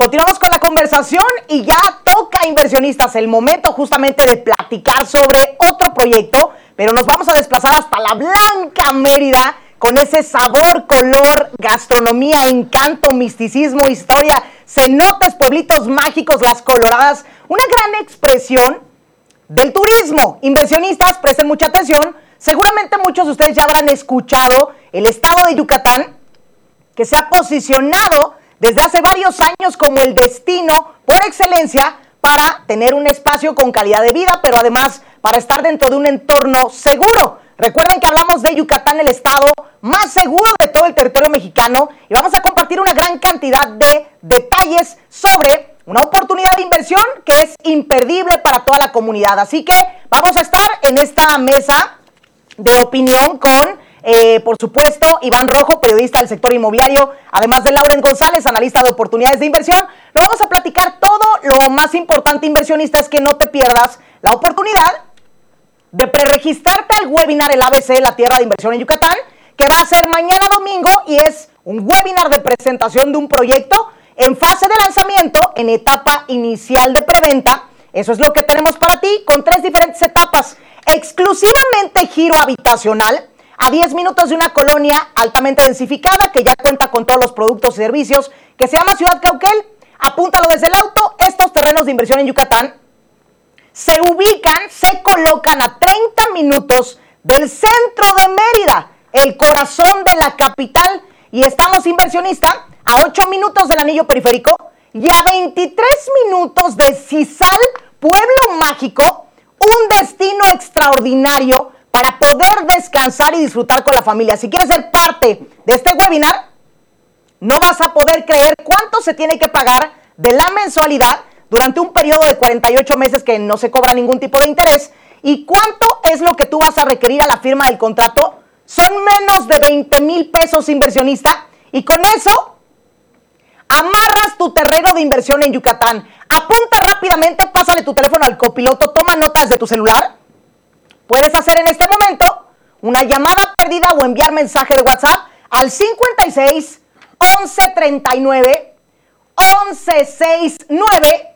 Continuamos con la conversación y ya toca, inversionistas, el momento justamente de platicar sobre otro proyecto, pero nos vamos a desplazar hasta la Blanca Mérida con ese sabor, color, gastronomía, encanto, misticismo, historia, cenotes, pueblitos mágicos, las coloradas, una gran expresión del turismo. Inversionistas, presten mucha atención, seguramente muchos de ustedes ya habrán escuchado el estado de Yucatán, que se ha posicionado desde hace varios años como el destino por excelencia para tener un espacio con calidad de vida, pero además para estar dentro de un entorno seguro. Recuerden que hablamos de Yucatán, el estado más seguro de todo el territorio mexicano, y vamos a compartir una gran cantidad de detalles sobre una oportunidad de inversión que es imperdible para toda la comunidad. Así que vamos a estar en esta mesa de opinión con por supuesto, Iván Rojo, periodista del sector inmobiliario, además de Lauren González, analista de oportunidades de inversión. Nos vamos a platicar todo. Lo más importante, inversionista, es que no te pierdas la oportunidad de preregistrarte al webinar El ABC, la tierra de inversión en Yucatán, que va a ser mañana domingo y es un webinar de presentación de un proyecto en fase de lanzamiento, en etapa inicial de preventa. Eso es lo que tenemos para ti, con 3 diferentes etapas. Exclusivamente giro habitacional, a 10 minutos de una colonia altamente densificada que ya cuenta con todos los productos y servicios, que se llama Ciudad Cauquel. Apúntalo desde el auto. Estos terrenos de inversión en Yucatán se ubican, se colocan a 30 minutos del centro de Mérida, el corazón de la capital, y estamos, inversionista, a 8 minutos del anillo periférico y a 23 minutos de Cizal, pueblo mágico, un destino extraordinario para poder descansar y disfrutar con la familia. Si quieres ser parte de este webinar, no vas a poder creer cuánto se tiene que pagar de la mensualidad durante un periodo de 48 meses que no se cobra ningún tipo de interés, y cuánto es lo que tú vas a requerir a la firma del contrato. Son menos de 20,000 pesos, inversionista, y con eso amarras tu terreno de inversión en Yucatán. Apunta rápidamente, pásale tu teléfono al copiloto, toma notas de tu celular. Puedes hacer en este momento una llamada perdida o enviar mensaje de WhatsApp al 56 11 39 11 69,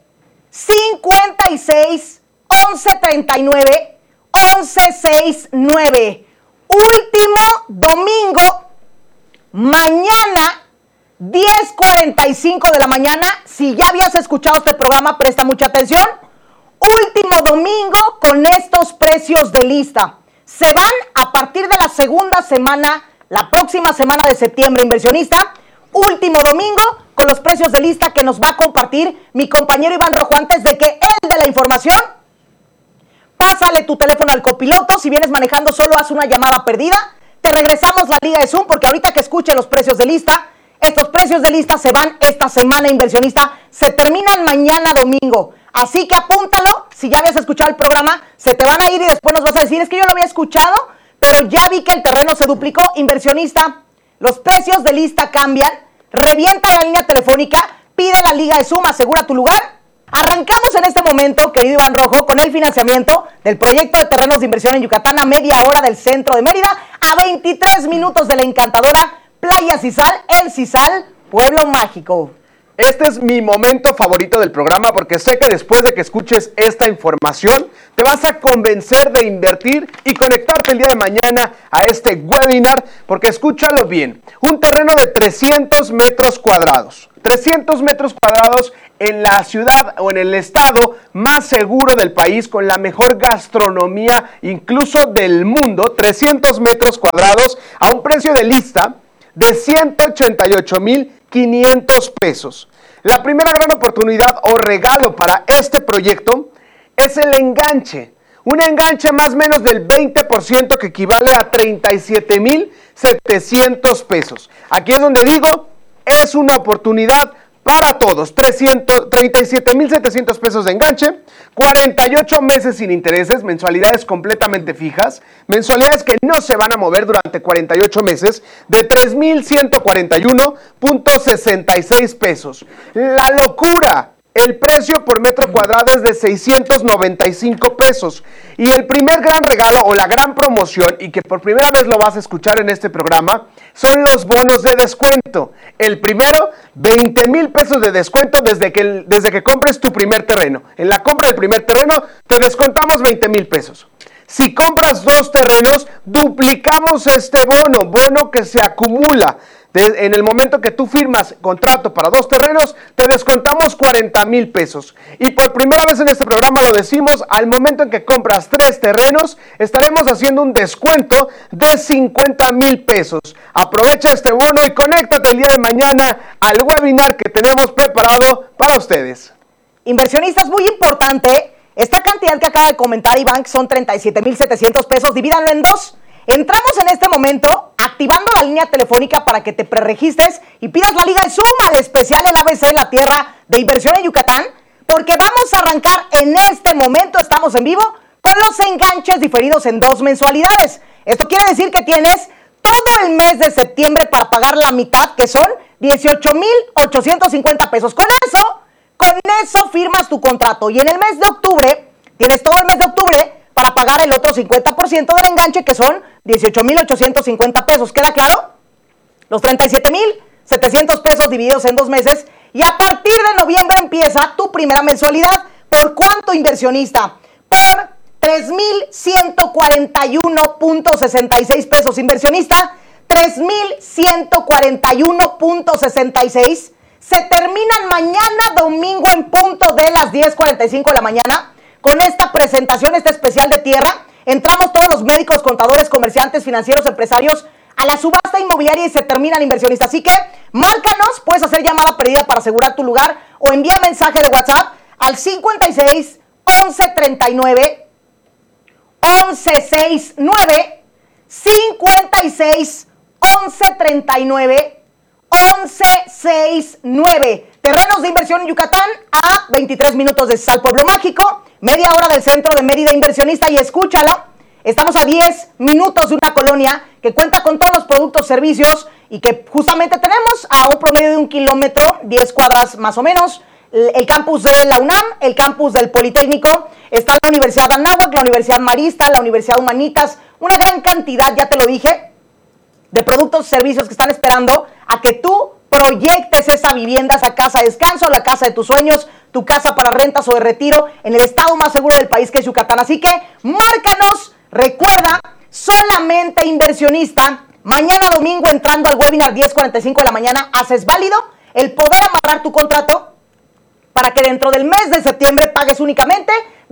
56 11 39 11 69. Último domingo, mañana 10:45 de la mañana. Si ya habías escuchado este programa, presta mucha atención. Último domingo con estos precios de lista. Se van a partir de la segunda semana, la próxima semana de septiembre, inversionista. Último domingo con los precios de lista que nos va a compartir mi compañero Iván Rojo. Antes de que él dé la información, pásale tu teléfono al copiloto. Si vienes manejando, solo haz una llamada perdida. Te regresamos la liga de Zoom, porque ahorita que escuche los precios de lista, estos precios de lista se van esta semana, inversionista. Se terminan mañana domingo. Así que apúntalo. Si ya habías escuchado el programa, se te van a ir y después nos vas a decir: es que yo lo había escuchado, pero ya vi que el terreno se duplicó. Inversionista, los precios de lista cambian. Revienta la línea telefónica, pide la liga de Zoom, asegura tu lugar. Arrancamos en este momento, querido Iván Rojo, con el financiamiento del proyecto de terrenos de inversión en Yucatán, a media hora del centro de Mérida, a 23 minutos de la encantadora Playa Cizal, el Cizal, pueblo mágico. Este es mi momento favorito del programa, porque sé que después de que escuches esta información te vas a convencer de invertir y conectarte el día de mañana a este webinar, porque escúchalo bien: un terreno de 300 metros cuadrados. 300 metros cuadrados en la ciudad o en el estado más seguro del país, con la mejor gastronomía incluso del mundo. 300 metros cuadrados a un precio de lista de 188,500 pesos. La primera gran oportunidad o regalo para este proyecto es el enganche. Un enganche más o menos del 20%, que equivale a 37,700 pesos. Aquí es donde digo, es una oportunidad para todos. 37,700 pesos de enganche, 48 meses sin intereses, mensualidades completamente fijas, mensualidades que no se van a mover durante 48 meses, de 3,141.66 pesos. La locura El precio por metro cuadrado es de 695 pesos. Y el primer gran regalo o la gran promoción, y que por primera vez lo vas a escuchar en este programa, son los bonos de descuento. El primero, 20,000 pesos de descuento desde que compres tu primer terreno. En la compra del primer terreno te descontamos 20,000 pesos. Si compras 2 terrenos, duplicamos este bono que se acumula. En el momento que tú firmas contrato para 2 terrenos, te descontamos 40,000 pesos. Y por primera vez en este programa lo decimos, al momento en que compras 3 terrenos, estaremos haciendo un descuento de 50,000 pesos. Aprovecha este bono y conéctate el día de mañana al webinar que tenemos preparado para ustedes. Inversionistas, muy importante, esta cantidad que acaba de comentar Iván, que son 37,700 pesos, divídanlo en 2. Entramos en este momento activando la línea telefónica para que te preregistres y pidas la Liga de Zoom al especial El ABC, la tierra de inversión en Yucatán, porque vamos a arrancar en este momento, estamos en vivo, con los enganches diferidos en 2 mensualidades. Esto quiere decir que tienes todo el mes de septiembre para pagar la mitad, que son 18,850 pesos. Con eso firmas tu contrato. Y en el mes de octubre, tienes todo el mes de octubre para pagar el otro 50% del enganche, que son 18,850 pesos. ¿Queda claro? Los 37,700 pesos divididos en 2 meses. Y a partir de noviembre empieza tu primera mensualidad. ¿Por cuánto, inversionista? Por 3,141.66 pesos, inversionista. 3,141.66. Se terminan mañana domingo en punto de las 10:45 de la mañana. Con esta presentación, este especial de tierra, entramos todos los médicos, contadores, comerciantes, financieros, empresarios a la subasta inmobiliaria y se terminan, inversionistas. Así que márcanos, puedes hacer llamada perdida para asegurar tu lugar o envía mensaje de WhatsApp al 56 11 39 11 69 56 11 39 11 69. Terrenos de inversión en Yucatán a 23 minutos de Sal Pueblo Mágico, media hora del centro de Mérida, inversionista, y escúchalo. Estamos a 10 minutos de una colonia que cuenta con todos los productos, servicios y que justamente tenemos a un promedio de 1 kilómetro, 10 cuadras más o menos. El campus de la UNAM, el campus del Politécnico, está la Universidad Anáhuac, la Universidad Marista, la Universidad Humanitas, una gran cantidad, ya te lo dije, de productos y servicios que están esperando a que tú proyectes esa vivienda, esa casa de descanso, la casa de tus sueños, tu casa para rentas o de retiro en el estado más seguro del país, que es Yucatán. Así que márcanos, recuerda, solamente, inversionista, mañana domingo entrando al webinar 10:45 de la mañana, haces válido el poder amarrar tu contrato para que dentro del mes de septiembre pagues únicamente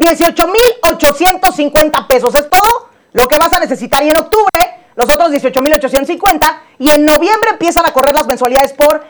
18,850 pesos. Es todo lo que vas a necesitar, y en octubre los otros 18,850, y en noviembre empiezan a correr las mensualidades por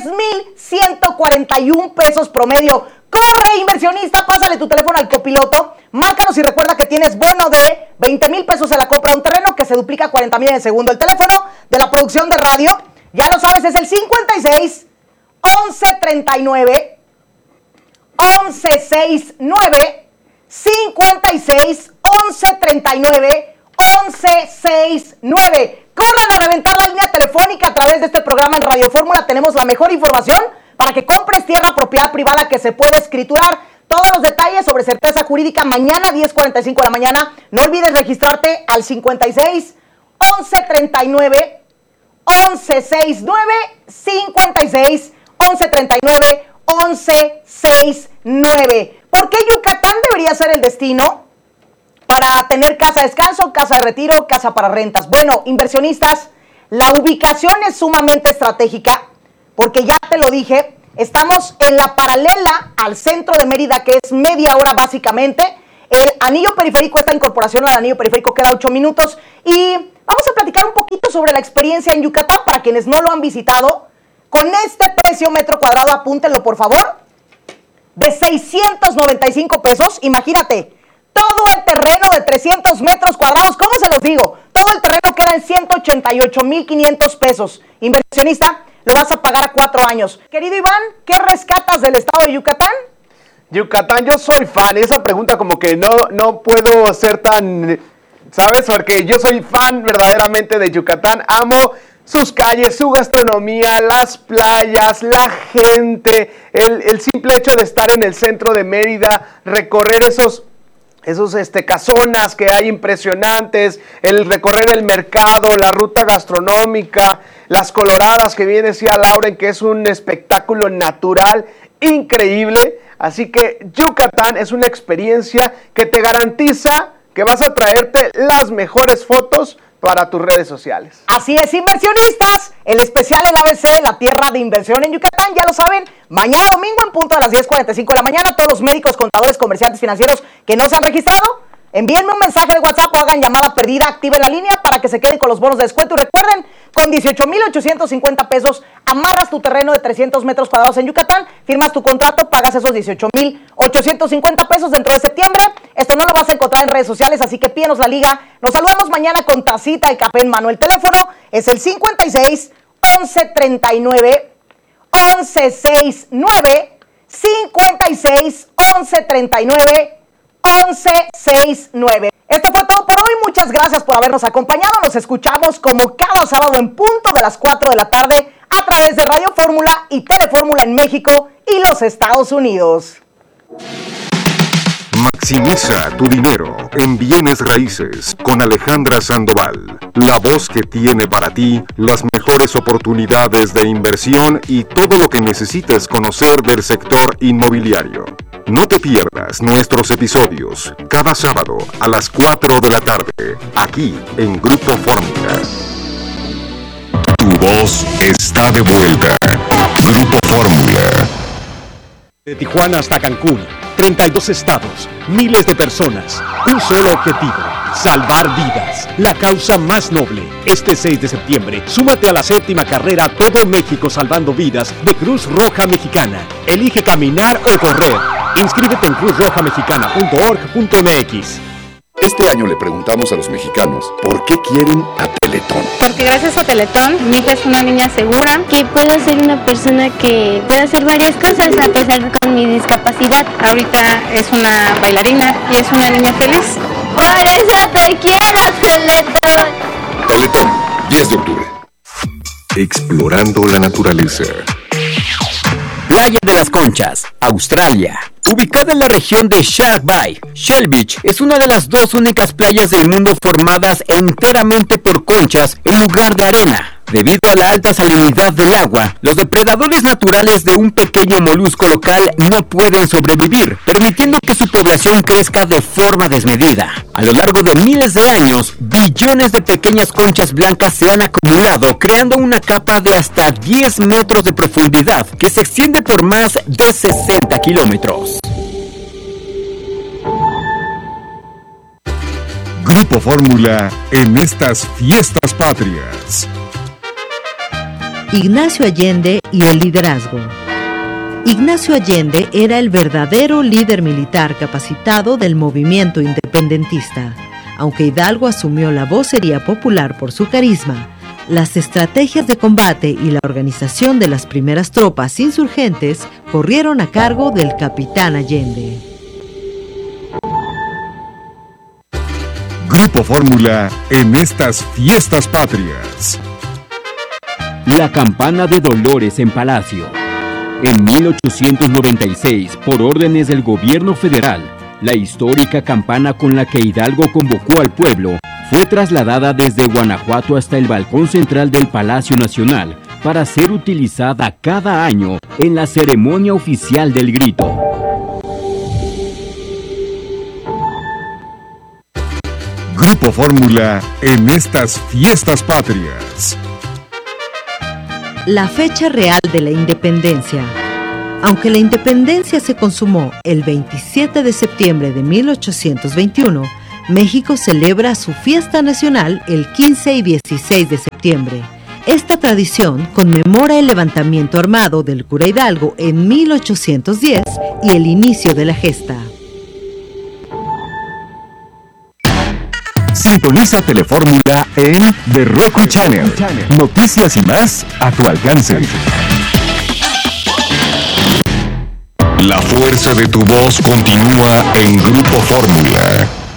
3,141 pesos promedio. Corre, inversionista, pásale tu teléfono al copiloto, márcanos y recuerda que tienes bono de 20,000 pesos en la compra de un terreno, que se duplica a 40,000 en el segundo. El teléfono de la producción de radio, ya lo sabes, es el 56 11 39 11 69 56 11 39 11 69. Corran a reventar la línea telefónica a través de este programa en Radio Fórmula. Tenemos la mejor información para que compres tierra, propiedad privada que se puede escriturar. Todos los detalles sobre certeza jurídica mañana 10:45 de la mañana. No olvides registrarte al 56 11 39 11 69 56 11 39 11 69. ¿Por qué Yucatán debería ser el destino para tener casa de descanso, casa de retiro, casa para rentas? Bueno, inversionistas, la ubicación es sumamente estratégica porque, ya te lo dije, estamos en la paralela al centro de Mérida, que es media hora básicamente. El anillo periférico, esta incorporación al anillo periférico queda 8 minutos. Y vamos a platicar un poquito sobre la experiencia en Yucatán para quienes no lo han visitado. Con este precio metro cuadrado, apúntenlo por favor, de 695 pesos, imagínate. Todo el terreno de 300 metros cuadrados, ¿cómo se los digo? Todo el terreno queda en 188,500 pesos. Inversionista, lo vas a pagar a 4 años. Querido Iván, ¿qué rescatas del estado de Yucatán? Yucatán, yo soy fan. Esa pregunta como que no puedo ser tan, ¿sabes? Porque yo soy fan verdaderamente de Yucatán. Amo sus calles, su gastronomía, las playas, la gente, el simple hecho de estar en el centro de Mérida, recorrer esos casonas que hay impresionantes, el recorrer el mercado, la ruta gastronómica, las coloradas que viene decía Lauren, que es un espectáculo natural increíble. Así que Yucatán es una experiencia que te garantiza que vas a traerte las mejores fotos para tus redes sociales. Así es, inversionistas, el especial en ABC, la tierra de inversión en Yucatán, ya lo saben, mañana domingo en punto a las 10:45 de la mañana, todos los médicos, contadores, comerciantes financieros que no se han registrado, envíenme un mensaje en el WhatsApp o hagan llamada perdida, activen la línea para que se queden con los bonos de descuento y recuerden, con 18,850 pesos amarras tu terreno de 300 metros cuadrados en Yucatán, firmas tu contrato, pagas esos 18,850 pesos dentro de septiembre. Esto no lo vas a encontrar en redes sociales, así que pídenos la liga. Nos saludamos mañana con tacita de café en mano. El teléfono es el 56 11 39 11 69 56 11 39 11 69. Esto fue todo por hoy. Muchas gracias por habernos acompañado. Nos escuchamos como cada sábado en punto de las 4 de la tarde a través de Radio Fórmula y Telefórmula en México y los Estados Unidos. Maximiza tu dinero en bienes raíces con Alejandra Sandoval, la voz que tiene para ti las mejores oportunidades de inversión y todo lo que necesites conocer del sector inmobiliario. No te pierdas nuestros episodios cada sábado a las 4 de la tarde, aquí en Grupo Fórmula. Tu voz está de vuelta. Grupo Fórmula. De Tijuana hasta Cancún, 32 estados, miles de personas, un solo objetivo, salvar vidas, la causa más noble. Este 6 de septiembre, súmate a la 7ª carrera Todo México Salvando Vidas de Cruz Roja Mexicana. Elige caminar o correr. Inscríbete en cruzrojamexicana.org.mx. Este año le preguntamos a los mexicanos por qué quieren a Teletón. Porque gracias a Teletón, mi hija es una niña segura. Que puedo ser una persona que puede hacer varias cosas a pesar de con mi discapacidad. Ahorita es una bailarina y es una niña feliz. Por eso te quiero, Teletón. Teletón, 10 de octubre. Explorando la naturaleza. Playa de las Conchas, Australia. Ubicada en la región de Shark Bay, Shell Beach es una de las 2 únicas playas del mundo formadas enteramente por conchas en lugar de arena. Debido a la alta salinidad del agua, los depredadores naturales de un pequeño molusco local no pueden sobrevivir, permitiendo que su población crezca de forma desmedida. A lo largo de miles de años, billones de pequeñas conchas blancas se han acumulado, creando una capa de hasta 10 metros de profundidad que se extiende por más de 60 kilómetros. Grupo Fórmula en estas fiestas patrias. Ignacio Allende y el liderazgo. Ignacio Allende era el verdadero líder militar capacitado del movimiento independentista. Aunque Hidalgo asumió la vocería popular por su carisma, las estrategias de combate y la organización de las primeras tropas insurgentes corrieron a cargo del capitán Allende. Grupo Fórmula en estas fiestas patrias. La campana de Dolores en Palacio. En 1896, por órdenes del gobierno federal, la histórica campana con la que Hidalgo convocó al pueblo fue trasladada desde Guanajuato hasta el balcón central del Palacio Nacional para ser utilizada cada año en la ceremonia oficial del grito. Grupo Fórmula en estas fiestas patrias. La fecha real de la independencia. Aunque la independencia se consumó el 27 de septiembre de 1821, México celebra su fiesta nacional el 15 y 16 de septiembre. Esta tradición conmemora el levantamiento armado del cura Hidalgo en 1810 y el inicio de la gesta. Sintoniza Telefórmula en The Roku Channel. Noticias y más a tu alcance. La fuerza de tu voz continúa en Grupo Fórmula.